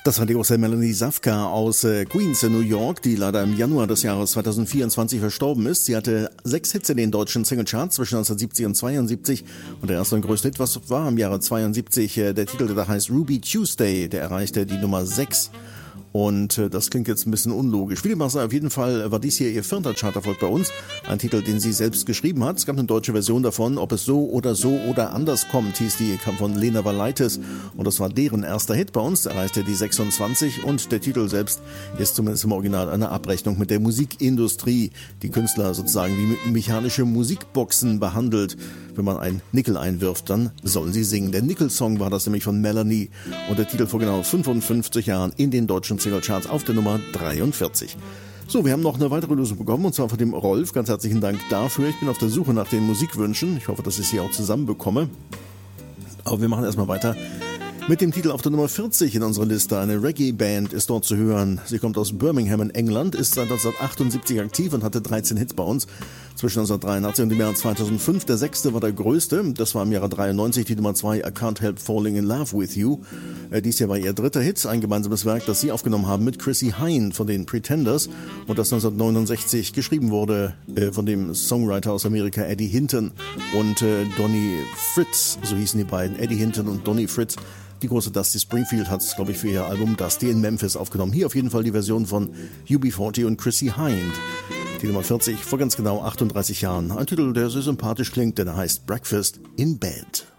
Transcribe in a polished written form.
Das war die große Melanie Safka aus Queens in New York, die leider im Januar des Jahres 2024 verstorben ist. Sie hatte 6 Hits in den deutschen Singlecharts zwischen 1970 und 72 und der erste und größte Hit, was war im Jahre 72, der Titel, der heißt Ruby Tuesday, der erreichte die Nummer 6. Und das klingt jetzt ein bisschen unlogisch. Wie dem auch sei, auf jeden Fall war dies hier ihr 4. Charterfolg bei uns. Ein Titel, den sie selbst geschrieben hat. Es gab eine deutsche Version davon. Ob es so oder anders kommt, hieß die, kam von Lena Valaitis. Und das war deren erster Hit bei uns. Erreichte die 26. Und der Titel selbst ist zumindest im Original eine Abrechnung mit der Musikindustrie. Die Künstler sozusagen wie mechanische Musikboxen behandelt. Wenn man ein Nickel einwirft, dann sollen sie singen. Der Nickel-Song war das nämlich von Melanie. Und der Titel vor genau 55 Jahren in den deutschen Singlecharts auf der Nummer 43. So, wir haben noch eine weitere Lösung bekommen, und zwar von dem Rolf. Ganz herzlichen Dank dafür. Ich bin auf der Suche nach den Musikwünschen. Ich hoffe, dass ich sie auch zusammenbekomme. Aber wir machen erstmal weiter mit dem Titel auf der Nummer 40 in unserer Liste. Eine Reggae-Band ist dort zu hören. Sie kommt aus Birmingham in England, ist seit 1978 aktiv und hatte 13 Hits bei uns zwischen 1983 und dem Jahr 2005. Der 6. war der größte. Das war im Jahre 93 die Nummer 2, I Can't Help Falling in Love with You. Dies Jahr war ihr 3. Hit, ein gemeinsames Werk, das sie aufgenommen haben mit Chrissie Hynde von den Pretenders und das 1969 geschrieben wurde von dem Songwriter aus Amerika Eddie Hinton und Donnie Fritz, so hießen die beiden, Eddie Hinton und Donnie Fritz. Die große Dusty Springfield hat es, glaube ich, für ihr Album Dusty in Memphis aufgenommen. Hier auf jeden Fall die Version von UB40 und Chrissie Hynde. Die Nummer 40 vor ganz genau 38 Jahren. Ein Titel, der sehr sympathisch klingt, denn er heißt Breakfast in Bed.